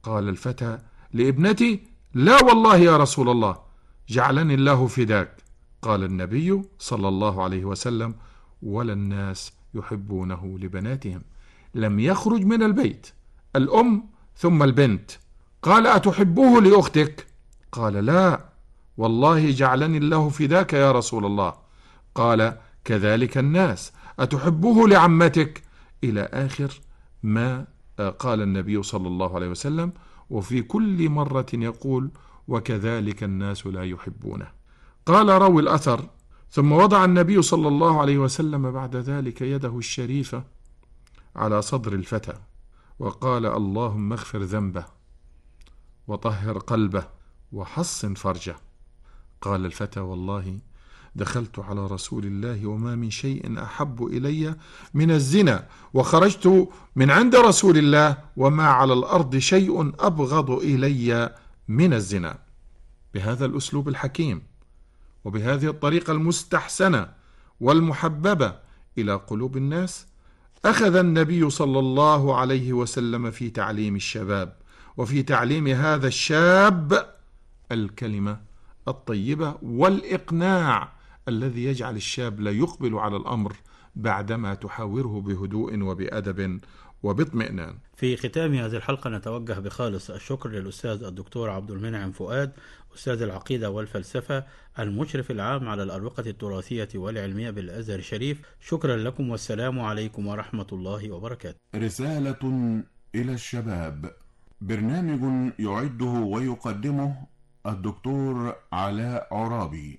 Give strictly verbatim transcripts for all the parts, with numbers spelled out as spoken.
قال الفتى: لابنتي؟ لا والله يا رسول الله، جعلني الله فداك. قال النبي صلى الله عليه وسلم: ولا الناس يحبونه لبناتهم. لم يخرج من البيت الأم ثم البنت. قال: أتحبوه لأختك؟ قال: لا والله، جعلني الله فداك يا رسول الله. قال: كذلك الناس. أتحبوه لعمتك؟ إلى آخر ما قال النبي صلى الله عليه وسلم، وفي كل مرة يقول: وكذلك الناس لا يحبونه. قال راوي الأثر: ثم وضع النبي صلى الله عليه وسلم بعد ذلك يده الشريفة على صدر الفتى وقال: اللهم اغفر ذنبه وطهر قلبه وحصن فرجه. قال الفتى: والله دخلت على رسول الله وما من شيء أحب إلي من الزنا، وخرجت من عند رسول الله وما على الأرض شيء أبغض إلي من الزنا. بهذا الأسلوب الحكيم وبهذه الطريقة المستحسنة والمحببة إلى قلوب الناس أخذ النبي صلى الله عليه وسلم في تعليم الشباب وفي تعليم هذا الشاب الكلمة الطيبة والإقناع الذي يجعل الشاب لا يقبل على الأمر بعدما تحاوره بهدوء وبأدب وباطمئنان. في ختام هذه الحلقة نتوجه بخالص الشكر للأستاذ الدكتور عبد المنعم فؤاد، أستاذ العقيدة والفلسفة، المشرف العام على الأروقة التراثية والعلمية بالأزهر الشريف. شكرا لكم والسلام عليكم ورحمة الله وبركاته. رسالة إلى الشباب، برنامج يعده ويقدمه الدكتور علاء عرابي.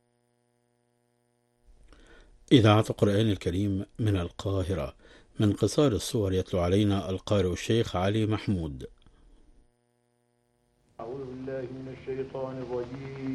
إذاعة القرآن الكريم من القاهرة، من قصار الصور يتلو علينا القارئ الشيخ علي محمود. أعوذ بالله من الشيطان الرجيم.